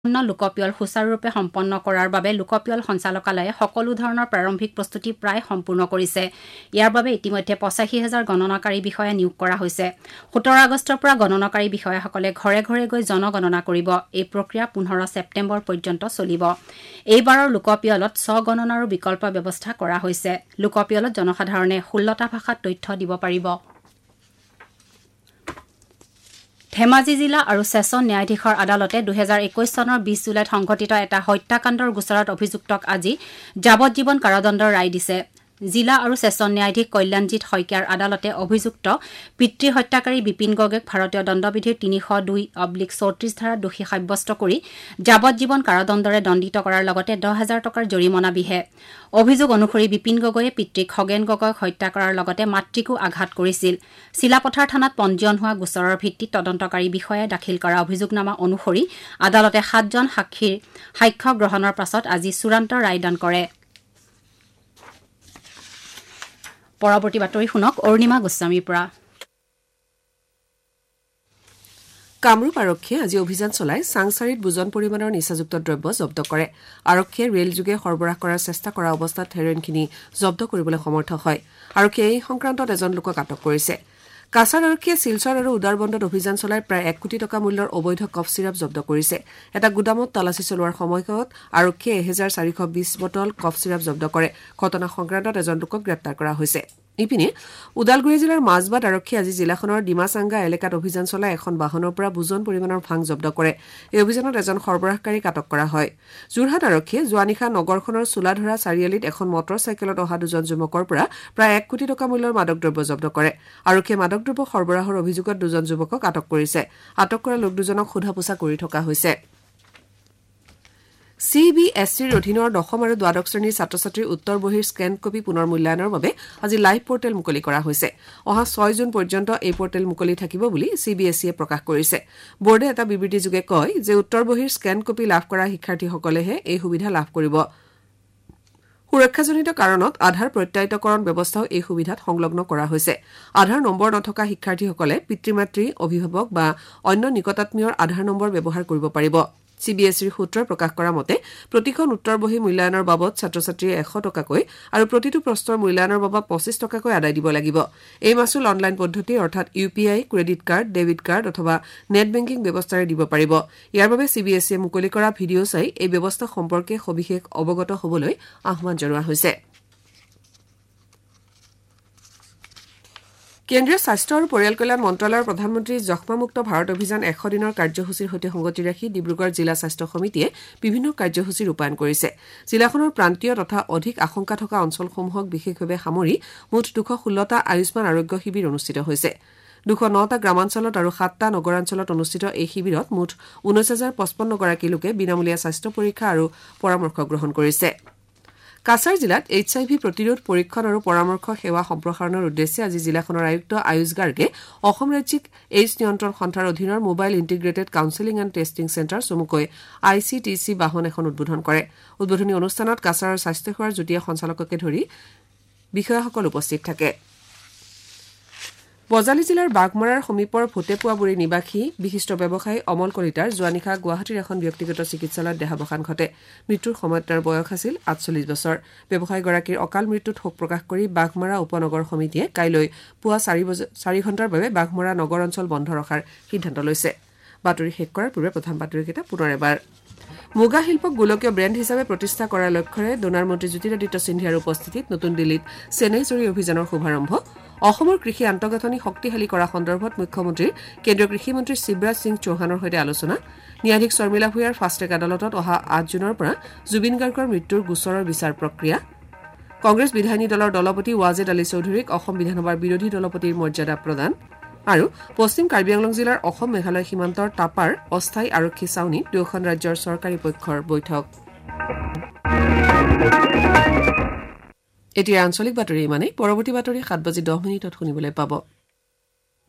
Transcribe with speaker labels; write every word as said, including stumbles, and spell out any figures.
Speaker 1: লোকপিয়ল সুচাৰুৰূপে সম্পন্ন কৰাৰ বাবে লোকপিয়ল সঞ্চালকালয়ে সকলো ধৰণৰ প্ৰাৰম্ভিক প্ৰস্তুতি প্ৰায় সম্পূৰ্ণ কৰিছে। ইয়াৰ বাবে ইতিমধ্যে পঁচাশী হাজাৰ গণনাকাৰী বিষয়া নিয়োগ কৰা হৈছে। সোতৰ আগষ্টৰ পৰা গণনাকাৰী বিষয়াসকলে ঘৰে ঘৰে গৈ জনগণনা কৰিব। এই প্ৰক্ৰিয়া পোন্ধৰ ছেপ্টেম্বৰ পৰ্যন্ত চলিব। এইবাৰৰ লোকপিয়লত স্বগণনাৰো বিকল্প ব্যৱস্থা কৰা হৈছে। লোকপিয়লত জনসাধাৰণে ষোল্লটা ভাষাত তথ্য দিব পাৰিব। ধেমাজি জিলা আৰু ছেছন ন্যায়াধীশৰ আদালতে দুহেজাৰ একৈশ চনৰ বিশ জুলাইত সংঘটিত এটা হত্যাকাণ্ডৰ গোচৰত অভিযুক্তক আজি যাৱজ্জীৱন কাৰাদণ্ডৰ ৰায় দিছে। জিলা আৰু ছেছন ন্যায়াধীশ কল্যাণজিৎ শইকীয়াৰ আদালতে অভিযুক্ত পিতৃ হত্যাকাৰী বিপিন গগৈক ভাৰতীয় দণ্ডবিধিৰ তিনিশ দুই অব্লিক চৌত্ৰিশ ধাৰাত দোষী সাব্যস্ত কৰি যাৱজ্জীৱন কাৰাদণ্ডৰে দণ্ডিত কৰাৰ লগতে দহ হাজাৰ টকাৰ জৰিমনা বিহে। অভিযোগ অনুসৰি বিপিন গগৈয়ে পিতৃক খগেন গগৈক হত্যা কৰাৰ লগতে মাতৃকো আঘাত কৰিছিল। চিলাপথাৰ থানাত পঞ্জীয়ন হোৱা গোচৰৰ ভিত্তিত তদন্তকাৰী বিষয়াই দাখিল কৰা অভিযোগনামা অনুসৰি আদালতে সাতজন সাক্ষীৰ সাক্ষ্য গ্ৰহণৰ পাছত আজি চূড়ান্ত ৰায়দান কৰে। পৰৱৰ্তী বাতৰি শুনক অৰুণিমা গোস্বামীৰ পৰা।
Speaker 2: কামৰূপ আৰক্ষীয়ে আজি অভিযান চলাই চাংচাৰীত বুজন পৰিমাণৰ নিচাযুক্ত দ্ৰব্য জব্দ কৰে। আৰক্ষীয়ে ৰেলযোগে সৰবৰাহ কৰাৰ চেষ্টা কৰা অৱস্থাত হেৰইনখিনি জব্দ কৰিবলৈ সমৰ্থ হয়। আৰক্ষীয়ে এই সংক্ৰান্তত এজন লোকক আটক কৰিছে। কাছাৰ আৰক্ষীয়ে শিলচৰ আৰু উদাৰবন্দত অভিযান চলাই প্ৰায় এক কোটি টকা মূল্যৰ অবৈধ কফ চিৰাপ জব্দ কৰিছে। এটা গুদামত তালাচী চলোৱাৰ সময়ত আৰক্ষীয়ে এহেজাৰ চাৰিশ বিশ বটল কফ চিৰাপ জব্দ কৰে। ঘটনা সংক্ৰান্তত এজন লোকক গ্ৰেপ্তাৰ কৰা হৈছে। ইপিনে ওদালগুৰি জিলাৰ মাজবাট আৰক্ষীয়ে আজি জিলাখনৰ ডিমাচাংগা এলেকাত অভিযান চলাই এখন বাহনৰ পৰা বুজন পৰিমাণৰ ভাং জব্দ কৰে। এই অভিযানত এজন সৰবৰাহকাৰীক আটক কৰা হয়। যোৰহাট আৰক্ষীয়ে যোৱা নিশা নগৰখনৰ চোলাধৰা চাৰিআলিত এখন মটৰ চাইকেলত অহা দুজন যুৱকৰ পৰা প্ৰায় এক কোটি টকা মূল্যৰ মাদক দ্ৰব্য জব্দ কৰে। আৰক্ষীয়ে মাদক দ্ৰব্য সৰবৰাহৰ অভিযোগত দুজন যুৱকক আটক কৰিছে। আটক কৰা লোক দুজনক সোধা পোছা কৰি থকা হৈছে। চি বি এছ চিৰ অধীনৰ দশম আৰু দ্বাদশ শ্ৰেণীৰ ছাত্ৰ ছাত্ৰীৰ উত্তৰ বহীৰ স্কেন কপি পুনৰ মূল্যায়নৰ বাবে আজি লাইভ পৰ্টেল মুকলি কৰা হৈছে। অহা ছয় জুন পৰ্যন্ত এই পৰ্টেল মুকলি থাকিব বুলি চি বি এছ চিয়ে প্ৰকাশ কৰিছে। বোৰ্ডে এটা বিবৃতিযোগে কয় যে উত্তৰ বহীৰ স্কেন কপি লাভ কৰা শিক্ষাৰ্থীসকলেহে এই সুবিধা লাভ কৰিব। সুৰক্ষাজনিত কাৰণত আধাৰ প্ৰত্যায়িতকৰণ ব্যৱস্থাও এই সুবিধাত সংলগ্ন কৰা হৈছে। আধাৰ নম্বৰ নথকা শিক্ষাৰ্থীসকলে পিতৃ মাতৃ অভিভাৱক বা অন্য নিকটাত্মীয়ৰ আধাৰ নম্বৰ ব্যৱহাৰ কৰিব পাৰিব। চি বি এছ চিৰ সূত্ৰই প্ৰকাশ কৰা মতে প্ৰতিখন উত্তৰ বহী মূল্যায়নৰ বাবদ ছাত্ৰ ছাত্ৰীয়ে এশ টকাকৈ আৰু প্ৰতিটো প্ৰশ্নৰ মূল্যায়নৰ বাবদ পঁচিছ টকাকৈ আদায় দিব লাগিব। এই মাচুল অনলাইন পদ্ধতি অৰ্থাৎ ইউ পি আই, ক্ৰেডিট কাৰ্ড, ডেবিট কাৰ্ড অথবা নেট বেংকিং ব্যৱস্থাৰে দিব পাৰিব। ইয়াৰ বাবে চি বি এছ চিয়ে মুকলি কৰা ভিডিঅ' চাই এই ব্যৱস্থা সম্পৰ্কে সবিশেষ অৱগত হ'বলৈ আহ্বান জনোৱা হৈছে। কেন্দ্ৰীয় স্বাস্থ্য আৰু পৰিয়াল কল্যাণ মন্ত্ৰালয়ৰ প্ৰধানমন্ত্ৰী যক্ষ্মামুক্ত ভাৰত অভিযান এশ দিনৰ কাৰ্যসূচীৰ সৈতে সংগতি ৰাখি ডিব্ৰুগড় জিলা স্বাস্থ্য সমিতিয়ে বিভিন্ন কাৰ্যসূচী ৰূপায়ণ কৰিছে। জিলাখনৰ প্ৰান্তীয় তথা অধিক আশংকা থকা অঞ্চলসমূহক বিশেষভাৱে সামৰি মুঠ দুশ ষোল্লটা আয়ুষ্মান আৰোগ্য শিবিৰ অনুষ্ঠিত হৈছে। দুশ নটা গ্ৰামাঞ্চলত আৰু সাতটা নগৰাঞ্চলত অনুষ্ঠিত এই শিবিৰত মুঠ ঊনৈশ হাজাৰ পঁচপন্ন গৰাকী লোকে বিনামূলীয়া স্বাস্থ্য পৰীক্ষা আৰু পৰামৰ্শ গ্ৰহণ কৰিছে। কাছাৰ জিলাত এইচ আই ভি প্ৰতিৰোধ পৰীক্ষণ আৰু পৰামৰ্শ সেৱা সম্প্ৰসাৰণৰ উদ্দেশ্যে আজি জিলাখনৰ আয়ুক্ত আয়ুষ গাৰ্গে অসম ৰাজ্যিক এইডছ নিয়ন্ত্ৰণ সন্থাৰ অধীনৰ mobile integrated counselling and testing centre চমুকৈ আই চি টি চি বাহন এখন উদ্বোধন কৰে। উদ্বোধনী অনুষ্ঠানত কাছাৰৰ স্বাস্থ্যসেৱাৰ যুটীয়া সঞ্চালককে ধৰি বিষয়াসকল উপস্থিত থাকে। বজালী জিলাৰ বাঘমৰাৰ সমীপৰ ভোটেপুৱাবুৰী নিবাসী বিশিষ্ট ব্যৱসায়ী অমল কলিতাৰ যোৱা নিশা গুৱাহাটীৰ এখন ব্যক্তিগত চিকিৎসালয়ত দেহাৱসান ঘটে। মৃত্যুৰ সময়ত তেওঁৰ বয়স আছিল আঠচল্লিছ বছৰ। ব্যৱসায়ীগৰাকীৰ অকাল মৃত্যুত শোক প্ৰকাশ কৰি বাঘমৰা উপনগৰ সমিতিয়ে কাইলৈ পুৱা চাৰি বজা চাৰি ঘণ্টাৰ বাবে বাঘমৰা নগৰ অঞ্চল বন্ধ ৰখাৰ সিদ্ধান্ত লৈছে। বাতৰি শেষ কৰাৰ পূৰ্বে প্ৰধান বাতৰিকেইটা পুনৰ এবাৰ। মুগা শিল্পক গোলকীয় ব্ৰেণ্ড হিচাপে প্ৰতিষ্ঠা কৰাৰ লক্ষ্যৰে ডোনাৰ মন্ত্ৰী জ্যোতিৰাদিত্য সিন্ধিয়াৰ উপস্থিতিত নতুন দিল্লীত চেনেই জৰী অভিযানৰ শুভাৰম্ভ। অসমৰ কৃষি আন্তঃগাঁথনি শক্তিশালী কৰা সন্দৰ্ভত মুখ্যমন্ত্ৰীৰ কেন্দ্ৰীয় কৃষিমন্ত্ৰী শিৱৰাজ সিং চৌহানৰ সৈতে আলোচনা। ন্যায়াধীশ শৰ্মিলা ভূঞাৰ ফাষ্টট্ৰেক আদালতত অহা আঠ জুনৰ পৰা জুবিন গাৰ্গৰ মৃত্যুৰ গোচৰৰ বিচাৰ প্ৰক্ৰিয়া। কংগ্ৰেছ বিধায়িনী দলৰ দলপতি ৱাজেদ আলী চৌধুৰীক অসম বিধানসভাৰ বিৰোধী দলপতিৰ মৰ্যাদা প্ৰদান। আৰু পশ্চিম কাৰ্বি আংলং জিলাৰ অসম মেঘালয় সীমান্তৰ টাপাৰ অস্থায়ী আৰক্ষী ছাউনীত দুয়োখন ৰাজ্যৰ চৰকাৰী পক্ষৰ বৈঠক। এতিয়া আঞ্চলিক বাতৰি ইমানেই। পৰৱৰ্তী বাতৰি সাত বাজি দহ মিনিটত শুনিবলৈ পাব।